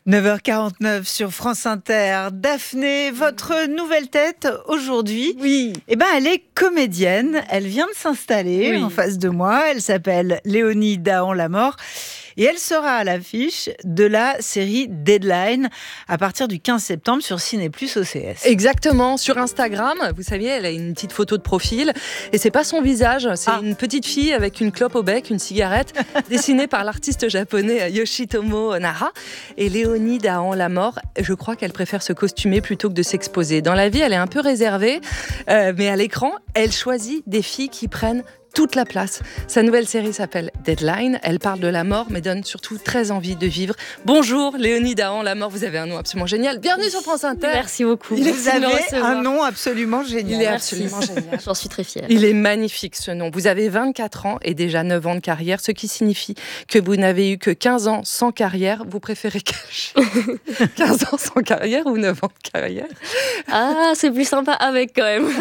9h49 sur France Inter. Daphné, votre nouvelle tête aujourd'hui, Oui. Elle est comédienne. Elle vient de s'installer en face de moi. Elle s'appelle Léonie Dahan-Lamort. Et elle sera à l'affiche de la série Deadline à partir du 15 septembre sur Ciné+ OCS. Exactement, sur Instagram, vous saviez, elle a une petite photo de profil et c'est pas son visage, c'est une petite fille avec une clope au bec, une cigarette, dessinée par l'artiste japonais Yoshitomo Nara. Et Léonie Dahan-Lamort, je crois qu'elle préfère se costumer plutôt que de s'exposer. Dans la vie, elle est un peu réservée, mais à l'écran, elle choisit des filles qui prennent toute la place. Sa nouvelle série s'appelle Deadline. Elle parle de la mort, mais donne surtout très envie de vivre. Bonjour Léonie Dahan-Lamort, vous avez un nom absolument génial. Bienvenue sur France Inter. Merci beaucoup. Vous avez un nom absolument génial. Il est absolument génial. J'en suis très fière. Il est magnifique ce nom. Vous avez 24 ans et déjà 9 ans de carrière, ce qui signifie que vous n'avez eu que 15 ans sans carrière. Vous préférez 15 ans sans carrière ou 9 ans de carrière? Ah, c'est plus sympa avec quand même.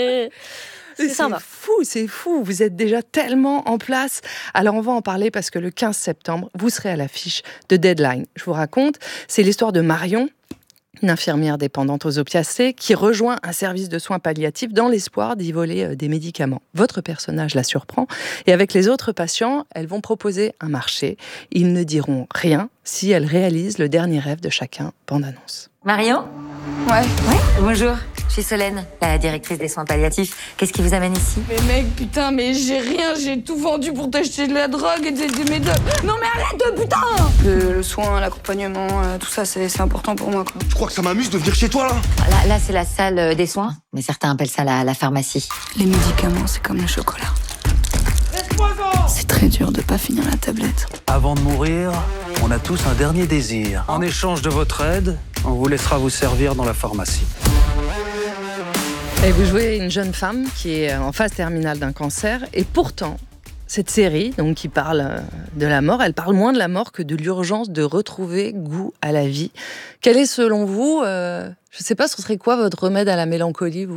C'est fou, vous êtes déjà tellement en place. Alors on va en parler parce que le 15 septembre, vous serez à l'affiche de Deadline. Je vous raconte, c'est l'histoire de Marion, une infirmière dépendante aux opiacés qui rejoint un service de soins palliatifs dans l'espoir d'y voler des médicaments. Votre personnage la surprend et avec les autres patients, elles vont proposer un marché. Ils ne diront rien si elle réalise le dernier rêve de chacun. Bande-annonce. Marion ? Ouais. Bonjour, je suis Solène, la directrice des soins palliatifs. Qu'est-ce qui vous amène ici ? Mais mec, putain, mais j'ai rien, j'ai tout vendu pour t'acheter de la drogue et des médocs. Non mais arrête, putain ! Le soin, l'accompagnement, tout ça, c'est important pour moi, quoi. Je crois que ça m'amuse de venir chez toi, là. Là c'est la salle des soins, mais certains appellent ça la pharmacie. Les médicaments, c'est comme le chocolat. C'est très dur de pas finir la tablette. Avant de mourir, on a tous un dernier désir. En échange de votre aide, on vous laissera vous servir dans la pharmacie. Et vous jouez une jeune femme qui est en phase terminale d'un cancer et pourtant, cette série, donc, qui parle de la mort, elle parle moins de la mort que de l'urgence de retrouver goût à la vie. Quel est selon vous, je ne sais pas, ce serait quoi votre remède à la mélancolie, vous ?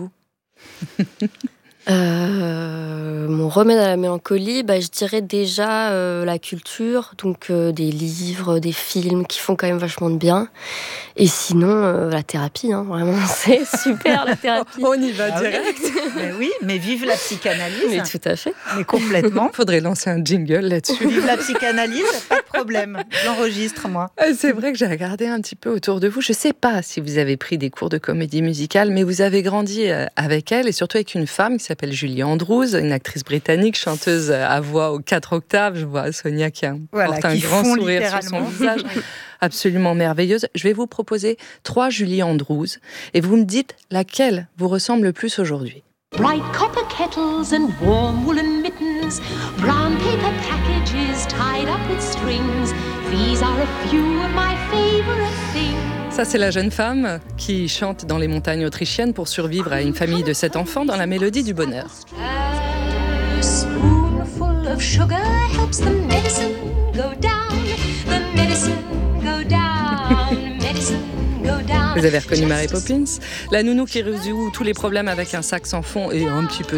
Mon remède à la mélancolie, je dirais déjà la culture, donc des livres, des films qui font quand même vachement de bien. Et sinon, la thérapie, vraiment, c'est super la thérapie. On y va direct. Mais oui, mais vive la psychanalyse. Mais tout à fait. Mais complètement. Faudrait lancer un jingle là-dessus. Vive la psychanalyse, pas de problème. J'enregistre, moi. C'est vrai que j'ai regardé un petit peu autour de vous. Je ne sais pas si vous avez pris des cours de comédie musicale, mais vous avez grandi avec elle et surtout avec une femme qui s'appelle Julie Andrews, une actrice britannique, chanteuse à voix aux 4 octaves. Je vois Sonia qui porte un grand sourire sur son visage. Absolument merveilleuse. Je vais vous proposer 3 Julie Andrews et vous me dites laquelle vous ressemble le plus aujourd'hui. Bright copper kettles and warm woolen mittens, brown paper packages tied up with strings. These are a few of my favorite things. Ça, c'est la jeune femme qui chante dans les montagnes autrichiennes pour survivre à une famille de 7 enfants dans la mélodie du bonheur. A spoonful of sugar helps the medicine go down. The medicine go down. Medicine go down. Vous avez reconnu Mary Poppins, la nounou qui résout tous les problèmes avec un sac sans fond et un petit peu